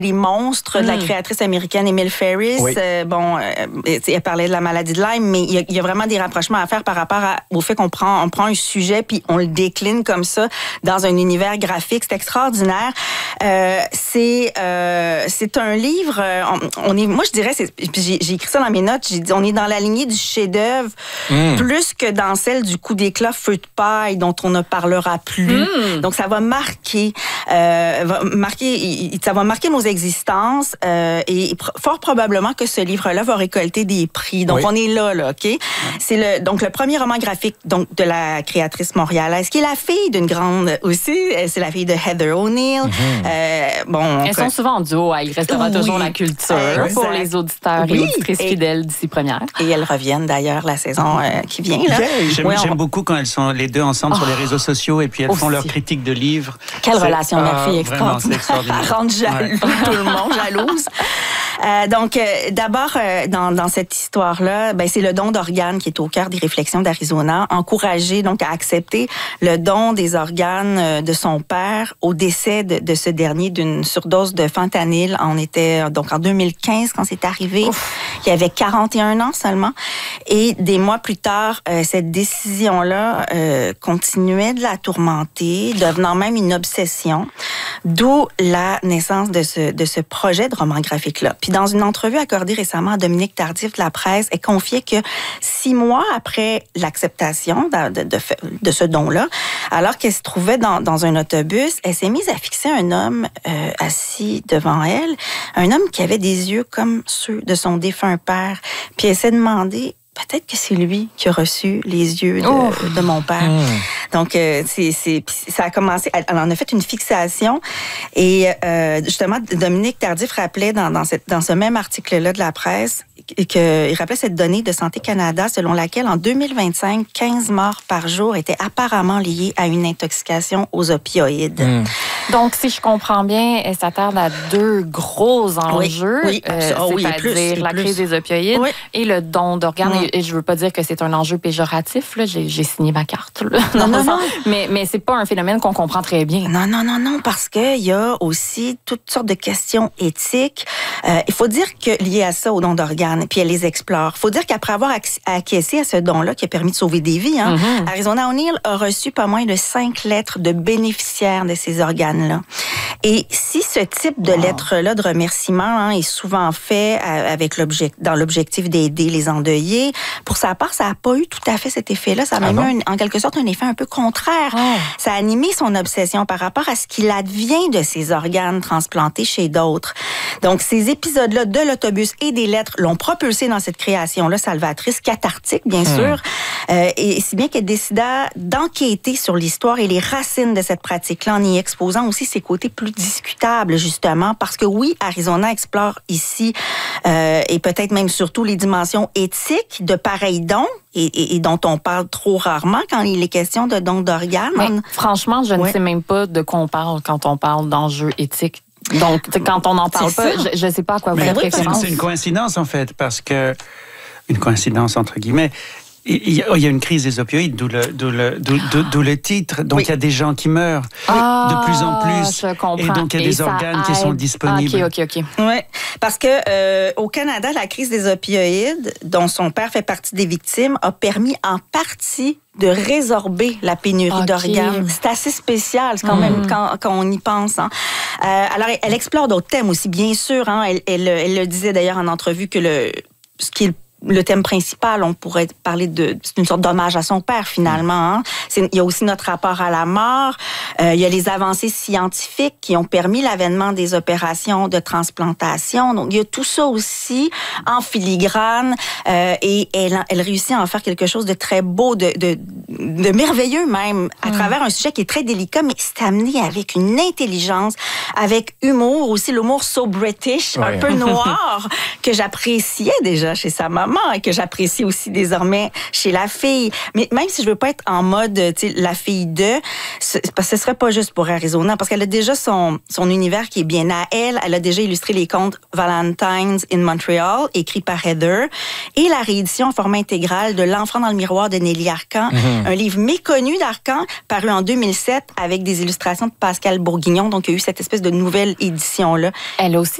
les monstres de la créatrice américaine Emile Ferris. Oui. Elle parlait de la maladie de Lyme, mais il y a vraiment des rapprochements à faire par rapport au fait qu'on prend un sujet puis on le décline comme ça dans un univers graphique. C'est extraordinaire. C'est un livre. Moi, je dirais, j'ai écrit ça dans mes notes. J'ai dit, on est dans la lignée du chef-d'œuvre plus que dans celle du coup d'éclat feu de paille dont on ne parlera plus. Donc, ça va marquer, ça va marquer nos existences et fort probablement que ce livre-là va récolter des prix. Donc, on est là, OK? C'est le premier roman graphique donc de la créatrice montréalaise, qui est la fille d'une grande aussi. C'est la fille de Heather O'Neill. Elles sont souvent en duo. Il restera toujours la culture pour les auditeurs et auditrices fidèles d'ici première. Et elles reviennent d'ailleurs la saison qui vient. Là. J'aime beaucoup quand elles sont les deux ensemble sur les réseaux sociaux et puis elles font leurs critiques de livres. Quelle relation mère-fille extraordinaire. Extraordinaire. À rendre jaloux, tout le monde jalouse. D'abord, dans cette histoire-là, c'est le don d'organes qui est au cœur des réflexions d'Arizona. Encourager donc à accepter le don des organes de son père au décès de ce dernier d'une surdose de fentanyl. On était donc en 2015 quand c'est arrivé. Il avait 41 ans seulement. Et des mois plus tard, cette décision-là continuait de la tourmenter, devenant même une obsession. D'où la naissance de ce projet de roman graphique-là. Puis dans une entrevue accordée récemment à Dominique Tardif de la presse, elle confiait que 6 mois après l'acceptation de ce don-là, alors qu'elle se trouvait dans un autobus, elle s'est mise à fixer un homme assis devant elle, un homme qui avait des yeux comme ceux de son défunt père. Puis elle s'est demandé, peut-être que c'est lui qui a reçu les yeux de mon père. Donc, ça a commencé, elle en a fait une fixation. Et justement, Dominique Tardif rappelait dans ce même article-là de la presse qu'il rappelait cette donnée de Santé Canada selon laquelle en 2025, 15 morts par jour étaient apparemment liées à une intoxication aux opioïdes. Donc, si je comprends bien, elle s'attarde à 2 gros enjeux, c'est-à-dire la crise des opioïdes et le don d'organes. Et je veux pas dire que c'est un enjeu péjoratif, là. J'ai signé ma carte. Là. Non. Mais c'est pas un phénomène qu'on comprend très bien. Non, parce que il y a aussi toutes sortes de questions éthiques. Il faut dire que liées à ça, au don d'organes, puis elle les explore. Il faut dire qu'après avoir acquiescé à ce don-là qui a permis de sauver des vies, Arizona O'Neill a reçu pas moins de 5 lettres de bénéficiaires de ces organes-là. Et si ce type de lettres-là de remerciement est souvent fait dans l'objectif d'aider les endeuillés, pour sa part, ça n'a pas eu tout à fait cet effet-là. Ça a même eu en quelque sorte un effet un peu contraire. Ça a animé son obsession par rapport à ce qu'il advient de ces organes transplantés chez d'autres. Donc, ces épisodes-là de l'autobus et des lettres l'ont propulsé dans cette création-là salvatrice, cathartique, bien sûr. Et si bien qu'elle décida d'enquêter sur l'histoire et les racines de cette pratique-là en y exposant aussi ses côtés plus discutables, justement, parce que oui, Arizona explore ici et peut-être même surtout les dimensions éthiques de pareils dons et dont on parle trop rarement quand il est question de dons d'organes. Mais, franchement, je ne sais même pas de quoi on parle quand on parle d'enjeux éthiques. Donc, quand on n'en parle pas, je ne sais pas à quoi vous faites référence. C'est une coïncidence, en fait, parce que... Une coïncidence, entre guillemets. Il y a une crise des opioïdes, d'où le titre. Donc, il y a des gens qui meurent de plus en plus. Je comprends. Et donc, il y a des organes qui sont disponibles. OK. Oui, parce que au Canada, la crise des opioïdes, dont son père fait partie des victimes, a permis en partie de résorber la pénurie d'organes. C'est assez spécial, quand même, quand on y pense. Alors, elle explore d'autres thèmes aussi, bien sûr. Elle le disait d'ailleurs en entrevue que ce qui est le thème principal, on pourrait parler c'est une sorte d'hommage à son père, finalement. Il y a aussi notre rapport à la mort. Il y a les avancées scientifiques qui ont permis l'avènement des opérations de transplantation. Donc, il y a tout ça aussi en filigrane. Et elle réussit à en faire quelque chose de très beau, de merveilleux même, à travers un sujet qui est très délicat, mais c'est amené avec une intelligence, avec humour, aussi l'humour so British, un peu noir, que j'appréciais déjà chez sa maman. maman et que j'apprécie aussi désormais chez la fille. Mais même si je veux pas être en mode, tu sais, la fille parce que ce serait pas juste pour Arizona, parce qu'elle a déjà son univers qui est bien à elle. Elle a déjà illustré les contes Valentine's in Montreal, écrit par Heather, et la réédition en format intégral de L'Enfant dans le miroir de Nelly Arcan, un livre méconnu d'Arcan, paru en 2007 avec des illustrations de Pascal Bourguignon. Donc, il y a eu cette espèce de nouvelle édition-là. Elle a aussi